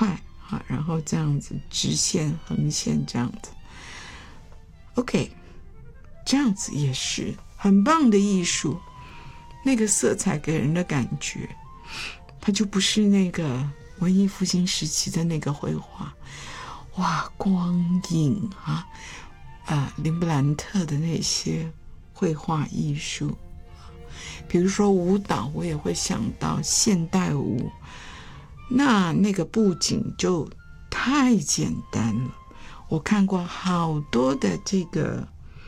块啊，然后这样子直线横线这样子 OK， 这样子也是很棒的艺术。那个色彩给人的感觉，它就不是那个文艺复兴时期的那个绘画，哇，光影林布兰特的那些绘画艺术，比如说舞蹈，我也会想到现代舞，那个布景就太简单了。我看过好多的这个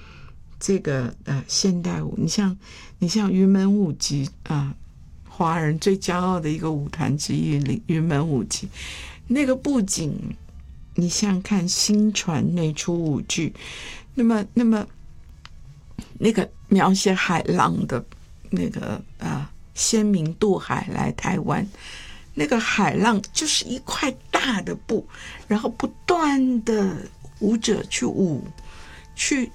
现代舞，你像云门舞集华人最骄傲的一个舞团之一云门舞集，那个布景，你像看新传那出舞剧，那么那个描写海浪的那个先民渡海来台湾，那个海浪就是一块大的布，然后不断的舞者去舞，去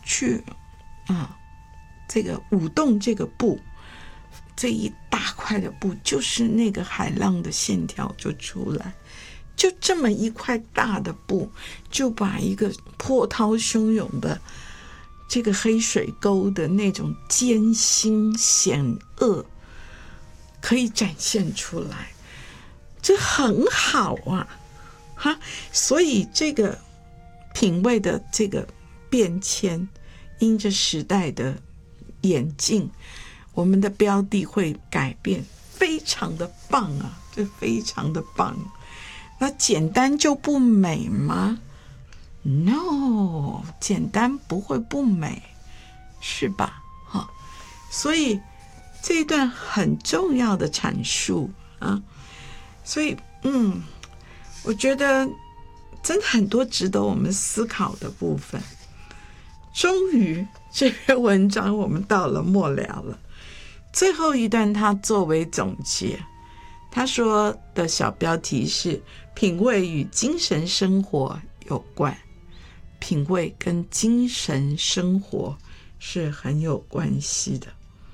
这个舞动这个布，这一大块的布就是那个海浪的线条就出来，就这么一块大的布，就把一个波涛汹涌的这个黑水沟的那种艰辛险恶可以展现出来，这很好所以这个品味的这个变迁，因着时代的演进，我们的标的会改变，非常的棒这非常的棒。那简单就不美吗？ No， 简单不会不美，是吧？所以这一段很重要的阐述所以我觉得真的很多值得我们思考的部分。终于这篇文章我们到了末了了，最后一段他作为总结，他说的小标题是品味与精神生活有关，品味跟精神生活是很有关系的。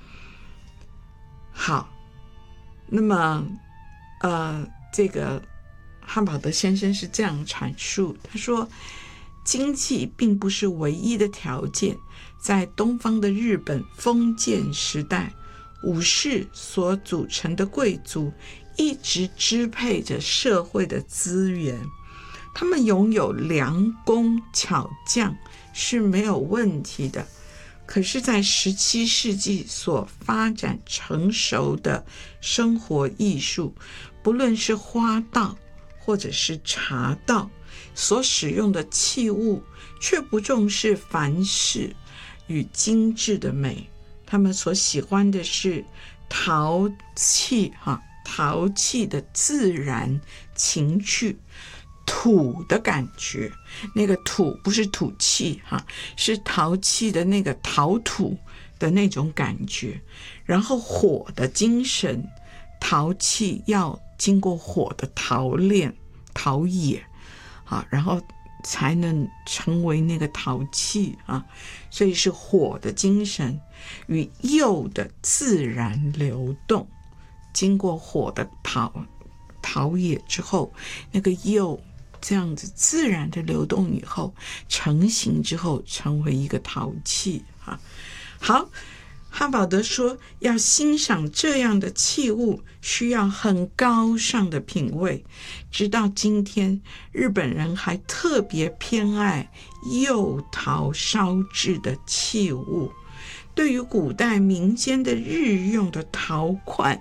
好，那么这个汉堡德先生是这样阐述，他说经济并不是唯一的条件，在东方的日本封建时代，武士所组成的贵族一直支配着社会的资源，他们拥有良工巧匠是没有问题的。可是在17世纪所发展成熟的生活艺术，不论是花道或者是茶道，所使用的器物却不重视繁饰与精致的美，他们所喜欢的是陶器的自然情趣，土的感觉，那个土不是土气是陶器的那个陶土的那种感觉，然后火的精神，陶器要经过火的陶炼陶冶然后才能成为那个陶器所以是火的精神与釉的自然流动，经过火的陶冶之后，那个釉这样子自然的流动以后，成型之后成为一个陶器好，汉堡德说要欣赏这样的器物需要很高尚的品味，直到今天日本人还特别偏爱釉陶烧制的器物，对于古代民间的日用的陶罐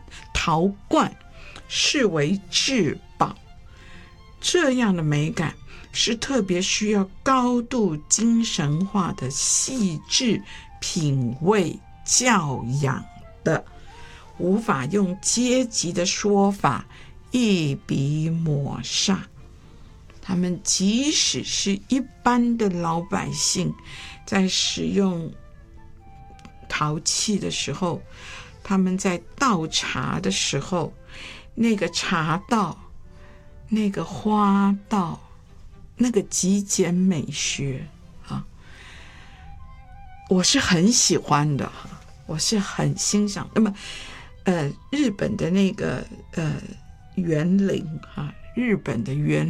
视为至宝。这样的美感是特别需要高度精神化的细致品味教养的，无法用阶级的说法一笔抹煞。他们即使是一般的老百姓，在使用陶器的时候，他们在倒茶的时候，那个茶道，那个花道，那个极简美学我是很喜欢的我是很欣赏。那么日本的那个园林日本的园